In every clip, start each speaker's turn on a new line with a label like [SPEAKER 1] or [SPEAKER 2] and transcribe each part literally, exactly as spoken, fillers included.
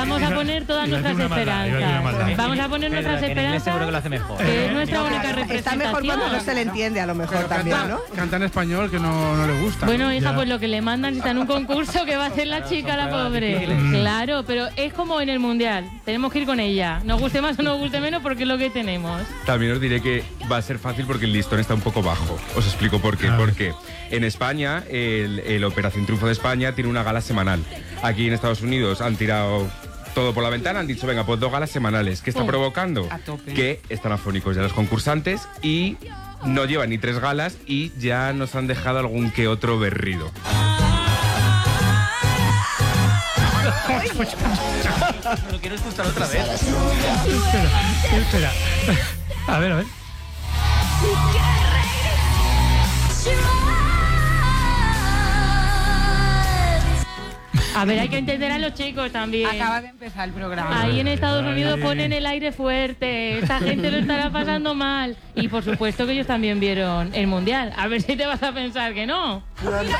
[SPEAKER 1] vamos a poner todas nuestras esperanzas. Vamos a poner nuestras esperanzas.
[SPEAKER 2] Seguro que lo hace mejor.
[SPEAKER 1] Que es nuestra única representación.
[SPEAKER 3] Está mejor cuando no se le entiende, a lo mejor
[SPEAKER 4] Pero
[SPEAKER 3] también,
[SPEAKER 4] canta,
[SPEAKER 3] ¿no?
[SPEAKER 4] Canta en español que no, no le gusta.
[SPEAKER 1] Bueno, hija,
[SPEAKER 5] Ya.
[SPEAKER 1] pues lo que le mandan si está en un concurso que va a hacer la chica, la pobre. Claro, pero es como en el Mundial. Tenemos que ir con ella. Nos guste más o nos guste menos porque es lo que tenemos.
[SPEAKER 6] También os diré que va a ser fácil porque el listón está un poco bajo. Os explico por qué.
[SPEAKER 5] A ver.
[SPEAKER 6] Porque en España, el, el Operación Triunfo de España tiene una gala semanal. Aquí en Estados Unidos han tirado todo por la ventana, han dicho, venga, pues dos galas semanales. ¿Qué está
[SPEAKER 1] Oh.
[SPEAKER 6] provocando?
[SPEAKER 3] A tope.
[SPEAKER 6] Que están afónicos ya los concursantes y no llevan ni tres galas y ya nos han dejado algún que otro berrido.
[SPEAKER 2] Lo quiero escuchar otra vez.
[SPEAKER 5] Espera, espera. A ver, a ver.
[SPEAKER 1] A ver, hay que entender a los chicos también.
[SPEAKER 3] Acaba de empezar el programa.
[SPEAKER 1] Ahí en Estados
[SPEAKER 5] Ay.
[SPEAKER 1] Unidos ponen el aire fuerte. Esta gente lo estará pasando mal. Y por supuesto que ellos también vieron el Mundial. A ver si te vas a pensar que no.
[SPEAKER 7] ¡Mira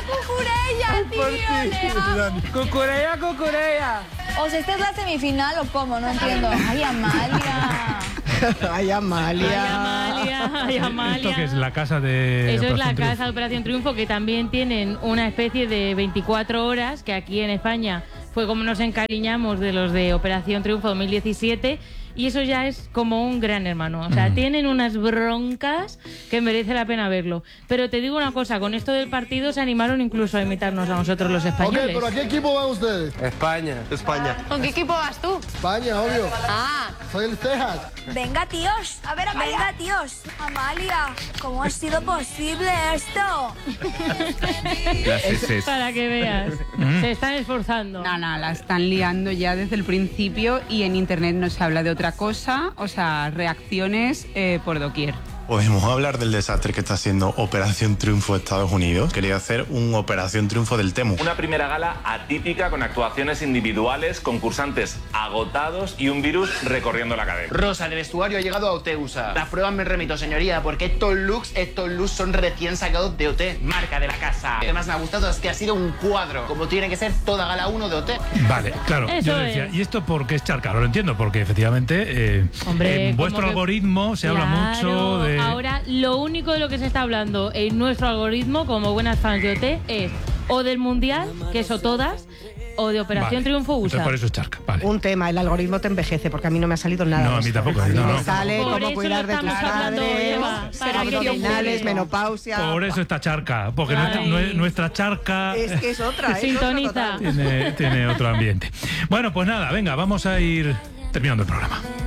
[SPEAKER 7] Cucurella, tío!
[SPEAKER 2] ¡Cucurea, cucurea!
[SPEAKER 7] O sea, ¿esta es la semifinal o cómo? No entiendo. ¡Ay, Amalia!
[SPEAKER 3] Ay, Amalia.
[SPEAKER 1] Ay, Amalia, ay, Amalia.
[SPEAKER 5] ¿Esto qué es? La casa de...
[SPEAKER 1] Eso es
[SPEAKER 5] Operación
[SPEAKER 1] la
[SPEAKER 5] Triunfo.
[SPEAKER 1] casa de Operación Triunfo, que también tienen una especie de veinticuatro horas, que aquí en España fue como nos encariñamos de los de Operación Triunfo dos mil diecisiete, y eso ya es como un gran hermano. O sea, tienen unas broncas que merece la pena verlo. Pero te digo una cosa, con esto del partido se animaron incluso a imitarnos a nosotros los españoles.
[SPEAKER 8] ¿Pero a qué equipo van ustedes?
[SPEAKER 9] España. España.
[SPEAKER 7] ¿Con qué equipo vas tú?
[SPEAKER 8] España, obvio.
[SPEAKER 7] Ah.
[SPEAKER 8] Soy el Cejas.
[SPEAKER 7] Venga, tíos. A ver, Amalia. Venga, tíos. Amalia, ¿cómo ha sido posible esto?
[SPEAKER 6] Las eses.
[SPEAKER 1] Para que veas, se están esforzando.
[SPEAKER 3] No, no, la están liando ya desde el principio y en internet no se habla de otra cosa, o sea, reacciones eh, por doquier.
[SPEAKER 10] Podemos hablar del desastre que está haciendo Operación Triunfo de Estados Unidos. Quería hacer un Operación Triunfo del Temu.
[SPEAKER 11] Una primera gala atípica con actuaciones individuales, concursantes agotados y un virus recorriendo la cadena.
[SPEAKER 9] Rosa, de vestuario ha llegado a Oteusa. Las pruebas me remito, señoría, porque estos looks, estos looks son recién sacados de O T, marca de la casa. Lo que más me ha gustado es que ha sido un cuadro, como tiene que ser toda gala uno de O T.
[SPEAKER 5] Vale, claro,
[SPEAKER 1] Eso
[SPEAKER 5] yo decía,
[SPEAKER 1] es.
[SPEAKER 5] ¿y esto por qué es charca? Ahora lo entiendo, porque efectivamente eh,
[SPEAKER 1] Hombre,
[SPEAKER 5] en vuestro
[SPEAKER 1] como que-
[SPEAKER 5] algoritmo se habla
[SPEAKER 1] Claro,
[SPEAKER 5] mucho de...
[SPEAKER 1] Ahora, lo único de lo que se está hablando en nuestro algoritmo, como buenas fans de O T, es o del Mundial, que eso todas, o de Operación
[SPEAKER 5] Vale,
[SPEAKER 1] Triunfo U S A.
[SPEAKER 5] entonces por eso es charca, vale.
[SPEAKER 3] Un tema, el algoritmo te envejece, porque a mí no me ha salido nada.
[SPEAKER 5] No,
[SPEAKER 3] de
[SPEAKER 5] a mí
[SPEAKER 3] esto.
[SPEAKER 5] tampoco,
[SPEAKER 3] A mí
[SPEAKER 5] no,
[SPEAKER 3] me
[SPEAKER 5] no.
[SPEAKER 3] sale
[SPEAKER 1] Por
[SPEAKER 3] cómo
[SPEAKER 1] eso
[SPEAKER 3] cuidar
[SPEAKER 1] lo
[SPEAKER 3] de tus
[SPEAKER 1] estamos hablando,
[SPEAKER 3] padres,
[SPEAKER 1] Eva, para que te
[SPEAKER 3] abdominales,
[SPEAKER 1] enteres.
[SPEAKER 3] menopausia.
[SPEAKER 5] Por eso está charca, porque nuestra,
[SPEAKER 1] Ay.
[SPEAKER 5] nue- nuestra charca
[SPEAKER 3] Es que es otra, es
[SPEAKER 1] Sintoniza.
[SPEAKER 3] otra total.
[SPEAKER 5] tiene, tiene otro ambiente. Bueno, pues nada, venga, vamos a ir terminando el programa.